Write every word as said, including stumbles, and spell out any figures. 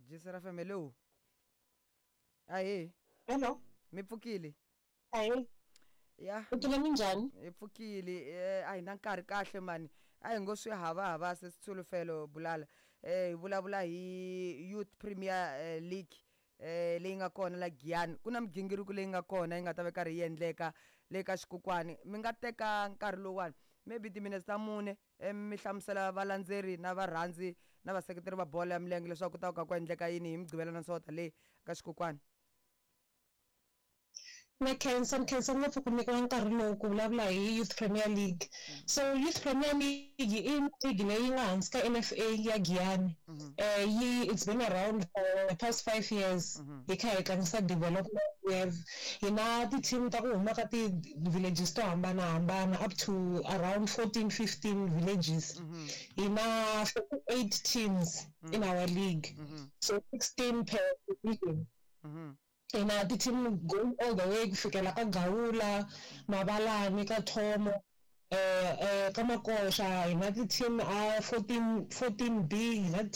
Jisera family lo. Aye. Hello. Mi pfukile. Ayi. Ya. Utile minjani? Hi pfukile eh ayi na nkarhi kahle mani. Ayi ngo swi hava hava sesithulufelo bulala. Eh vulavula hi Youth Premier League eh leyi nga kona la Giyani. Ku na migingiriko leyi nga kona yi nga ta ve karhi yi endleka le ka xikokwani. Mi nga teka nkarhi lowani maybe timinetse ta mune mi hlamusela valandzeri na varhandzi na vaseketeri va bolo ya milenge leswaku ku ta ka ku endleka yini hi mugqivela na nsawota le ka xikokwani. Na khensa ni khensa ngopfu ku nyikiwa nkarhi lowu ku vulavula hi Youth Premier League. So Youth Premier League i league leyi nga hansi ka N F A ya Giyani. Eh yi it's been around for the past five years. Hi kha hi tlangisa development. We have hina ti team ta ku huma ka ti villages to hambanahambana up to around fourteen fifteen villages. Hina eight teams in our league. So sixteen per division. Ina the team go all the way kufikela ka Gawula, Mabalani, ka Thomo, eh eh ka Makosha, ina the team a fourteen fourteen B, ina